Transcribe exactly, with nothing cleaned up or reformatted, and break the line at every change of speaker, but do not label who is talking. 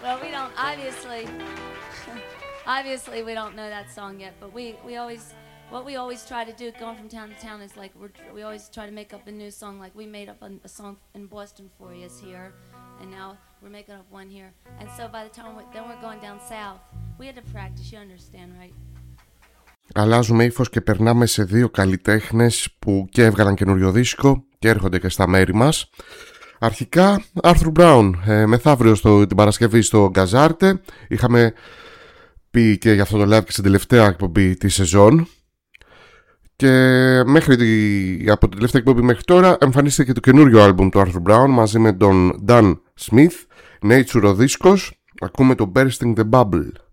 Well, we don't, obviously, obviously we don't know that song yet, but we, we always, what we always try to do going from town to town is like, we're, we always try to make up a new song, like we made up a, a song in Boston for you here, and now we're making up one here. And so by the time, we, then we're going down south. We had to practice, you understand, right?
Αλλάζουμε ύφος και περνάμε σε δύο καλλιτέχνες που και έβγαλαν καινούριο δίσκο και έρχονται και στα μέρη μας. Αρχικά, Arthur Brown, ε, μεθαύριο στο, την Παρασκευή στο Γκαζάρτε. Είχαμε πει και για αυτό το live και στην τελευταία εκπομπή τη σεζόν. Και μέχρι τη, από την τελευταία εκπομπή μέχρι τώρα εμφανίστηκε το καινούριο άλμπουμ του Arthur Brown μαζί με τον Dan Smith, Nature ο δίσκος. Ακούμε το Bursting the Bubble.